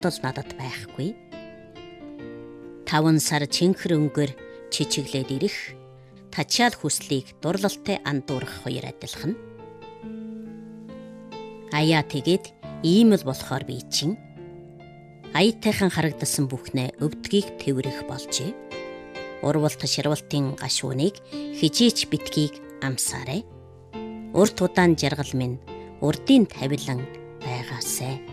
бодтол надад байхгүй. 5 сар чинхэр өнгөөр чичиглээд ирэх, тачаал хүслийг дурлалтай андуурах хоёр адилхан. Аяа тэгээд ийм л болохоор би чинь аятайхан харагдсан бүхнээ өвдгийг тэврэх болжээ. Урвалт ширвалтын гашууныг хижээч битгийг амсаарай. Урт удаан жаргал минь урдын тавилан байгаасай.